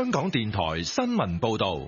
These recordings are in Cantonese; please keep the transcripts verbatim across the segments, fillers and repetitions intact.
香港電台新聞報道。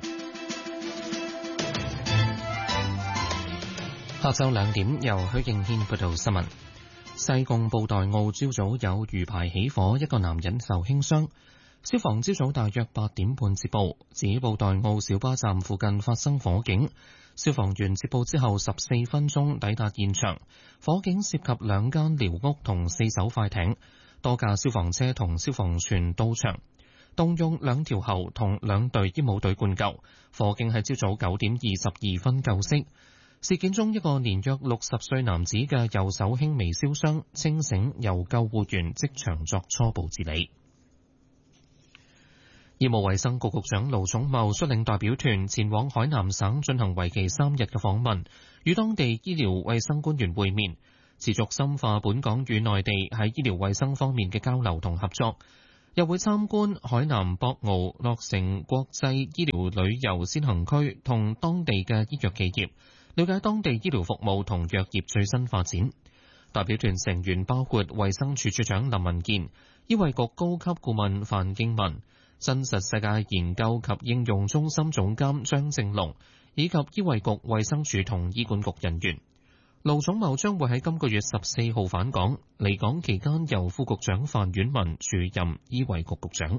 下晝兩點，由許敬軒報道新聞。西貢布袋澳朝早有魚排起火，一個男人受輕傷。消防朝早大約八點半接報，指布袋澳小巴站附近發生火警。消防員接報之後十四分鐘抵達現場，火警涉及兩間寮屋同四艘快艇，多架消防車同消防船到場，動用兩條喉同兩隊煙霧隊灌救。火警喺朝早九點二十二分救熄。事件中，一個年約六十歲男子嘅右手輕微燒傷，清醒，由救護員即場作初步治理。醫務衛生局局長盧寵茂率領代表團前往海南省進行為期三日嘅訪問，與當地醫療衛生官員會面，持續深化本港與內地喺醫療衛生方面嘅交流同合作。又會參觀海南博鰲樂城國際醫療旅遊先行區同當地嘅醫藥企業，了解當地醫療服務同藥業最新發展。代表團成員包括衛生署署長林文健、醫衛局高級顧問范敬文、真實世界研究及應用中心總監張正龍，以及醫衛局衛生署同醫管局人員。盧寵茂將會喺今個月十四號返港，離港期間由副局長范婉文署任醫衛局局長。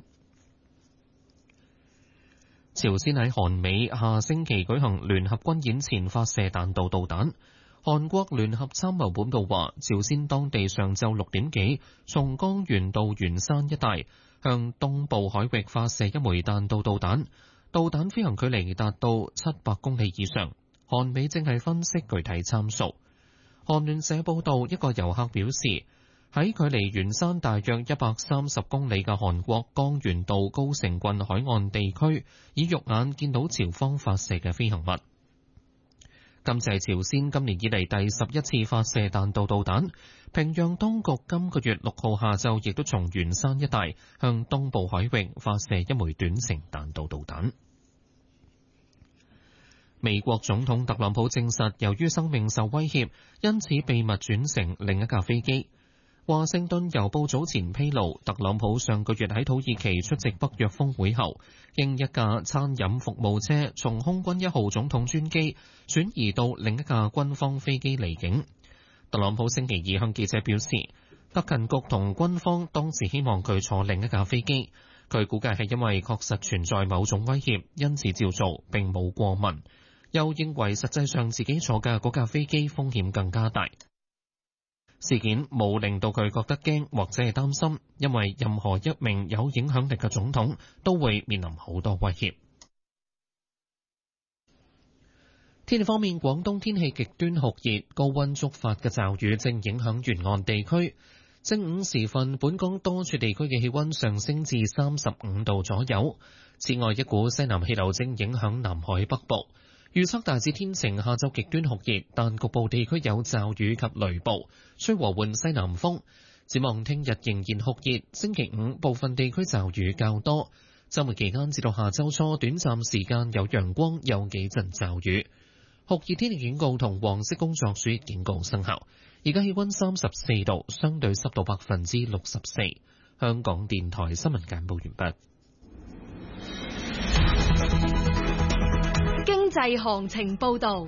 朝鮮喺韓美下星期舉行聯合軍演前發射彈道導彈。韓國聯合參謀本部話，朝鮮當地上晝六點幾，從江原道元山一帶向東部海域發射一枚彈道導彈，導彈飛行距離達到七百公里以上。韓美正係分析具體參數。韓聯社報道，一個遊客表示，喺距離元山大約一百三十公里嘅韓國江原道高城郡海岸地區，以肉眼見到朝方發射嘅飛行物。今次係朝鮮今年以嚟第十一次發射彈道導彈。平壤當局今個月六號下晝亦都從元山一帶向東部海域發射一枚短程彈道導彈。美國總統特朗普證實，由於生命受威脅，因此秘密轉乘另一架飛機。華盛頓郵報早前披露，特朗普上個月喺土耳其出席北約峰會後，經一架餐飲服務車從空軍一號總統專機轉移到另一架軍方飛機離境。特朗普星期二向記者表示，特勤局同軍方當時希望佢坐另一架飛機，佢估計係因為確實存在某種威脅，因此照做，並冇過問。又認為實際上自己坐嘅嗰架飛機風險更加大。事件冇令到佢覺得驚或者係擔心，因為任何一名有影響力嘅總統都會面臨好多威脅。天氣方面，廣東天氣極端酷熱，高溫觸發嘅驟雨正影響沿岸地區。正午時分，本港多處地區嘅氣溫上升至三十五度左右。此外，一股西南氣流正影響南海北部。預測大致天晴，下晝極端酷熱，但局部地區有驟雨及雷暴，吹和緩西南風。展望聽日仍然酷熱，星期五部分地區驟雨較多。週末期間至到下週初，短暫時間有陽光，有幾陣驟雨。酷熱天氣警告同黃色工作暑熱警告生效。而家氣溫三十四度，相對濕度百分之六十四。香港電台新聞簡報完畢。 經濟行情報道。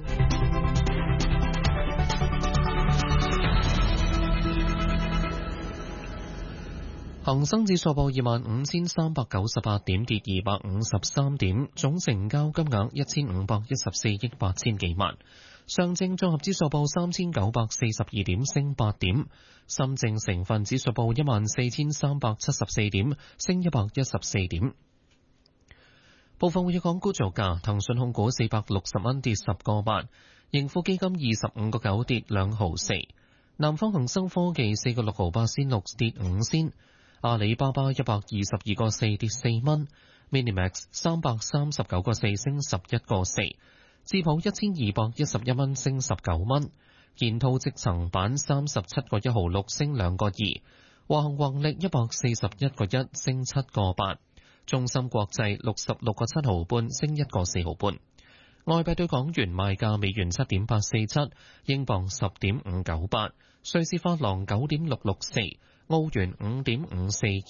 恒生指數報二萬五千三百九十八點，跌二百五十三點，總成交金額一千五百一十四億八千幾萬。上證綜合指數報三千九百四十二點，升八點。深證成分指數報一萬四千三百七十四點，升一百一十四點。部分活躍港股造價：騰訊控股四百六十蚊，跌十個八；盈富基金二十五個九，跌兩毫四；南方恒生科技四個六毫八仙六，跌五仙；阿里巴巴一百二十二個四，跌四蚊； Minimax 三百三十九個四，升十一個四；智普一千二百一十一蚊，升十九蚊；建滔積層板三十七個一毫六，升兩個二；華恒宏力一百四十一個一，升七個八。中芯國際六十六個七毫半，升一個四毫半。外幣對港元賣價：美元七點八四七，英鎊十點五九八，瑞士法郎九點六六四，澳元五點五四二，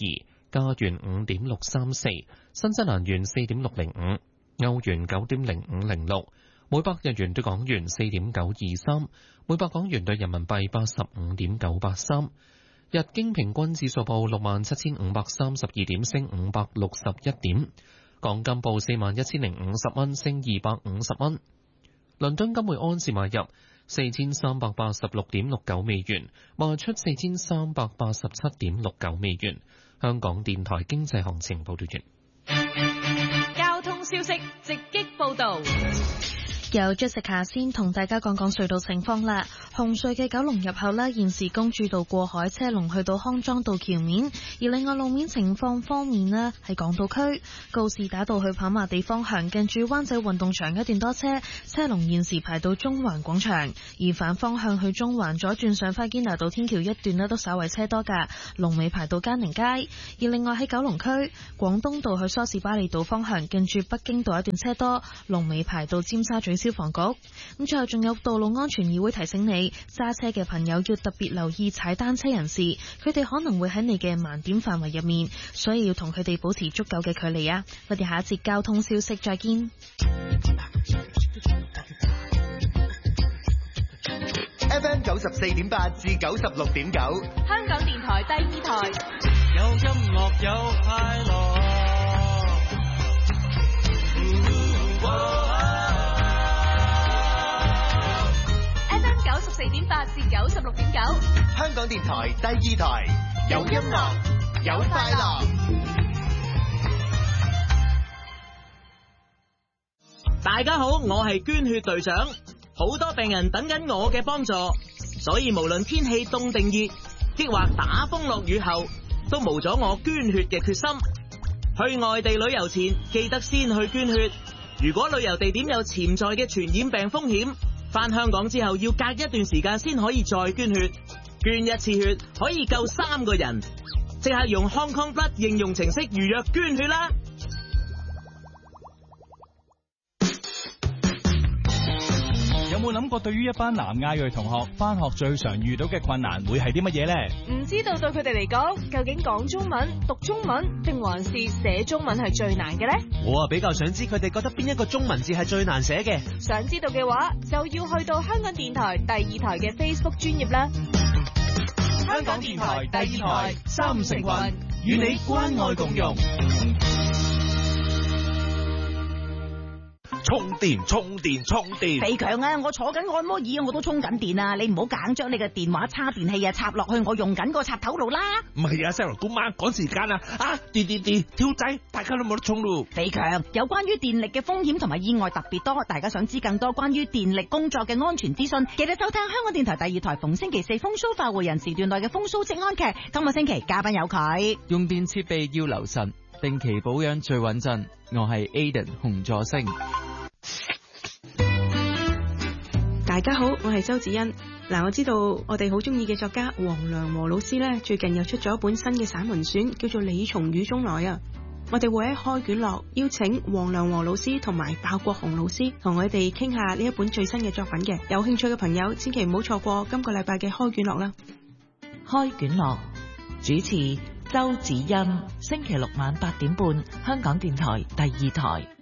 加元五點六三四，新西蘭元四點六零五，歐元九點零五零六，每百日元對港元四點九二三，每百港元對人民幣八十五點九八三。日經平均指數報六萬七千五百三十二點，升五百六十一點。港金報四萬一千零五十蚊，升二百五十蚊。倫敦金每安士買入四千三百八十六點六九美元，賣出四千三百八十七點六九美元。香港電台經濟行情報道完。 交通消息直擊報道。 由 Jessica 先同大家講講隧道情況啦。紅隧嘅九龍入口呢，現時公主道過海車龍去到康莊道橋面，而另外路面情況方面呢，喺港島區告士打道去跑馬地方向，近住灣仔運動場一段多車，車龍現時排到中環廣場，而反方向去中環左轉上花堅拿道天橋一段呢，都稍為車多㗎，龍尾排到嘉寧街。而另外喺九龍區廣東道去梳士巴利道方向，近住北京道一段車多，龍尾排到尖沙咀消防局。咁最後仲有道路安全議會提醒你，揸車嘅朋友要特別留意踩單車人士，佢哋可能會喺你嘅盲點範圍入面，所以要同佢哋保持足夠嘅距離啊！我哋下一節交通消息再見。 F M 九十四點八至九十六點九， 香港電台第二台， 有音樂有快樂。 九十四點八至九十六點九， 香港電台第二台，有音樂有快樂。 大家好，我係捐血隊長，好多病人等緊我嘅幫助，所以無論天氣凍定熱，抑或打風落雨後，都無阻我捐血嘅決心。去外地旅遊前，記得先去捐血。如果旅遊地點有潛在嘅傳染病風險，返香港之後要隔一段時間先可以再捐血，捐一次血可以救三個人，即刻用 Hong Kong Blood 應用程式預約捐血啦！ 有冇諗過對於一班南亞裔同學返學最常遇到嘅困難會係啲乜嘢呢？ 唔知道對佢哋嚟講，究竟講中文、讀中文定還是寫中文係最難嘅呢？ 我啊比較想知佢哋覺得邊一個中文字係最難寫嘅。 想知道嘅話，就要去到香港電台第二台嘅 Facebook 專頁啦。 香港電台第二台三五成群，與你關愛共融。 充電充電充電！ 肥強啊，我坐緊按摩椅，我都充緊電啊！你唔好夾硬將你嘅電話叉電器啊插落去我用緊個插頭度啦！ 唔係啊 ，Sarah 姑媽趕時間啊！啊，跌跌跌，跳掣，大家都冇得充咯！ 肥強，有關於電力嘅風險同埋意外特別多，大家想知更多關於電力工作嘅安全資訊，記得收聽香港電台第二台逢星期四風騷快活人時段內嘅風騷職安劇。今個星期嘉賓有佢， 用電設備要留神，定期保養最穩陣。我係 Aiden 洪助星。 大家好，我係周子欣。嗱，我知道我哋好中意嘅作家黃良和老師呢，最近又出咗一本新嘅散文選，叫做《你從雨中來》啊。我哋會喺開卷樂邀請黃良和老師同埋鮑國雄老師同我哋傾下呢一本最新嘅作品嘅。有興趣嘅朋友千祈唔好錯過今個禮拜嘅開卷樂啦。 開卷樂主持周子欣，星期六晚八點半，香港電台第二台。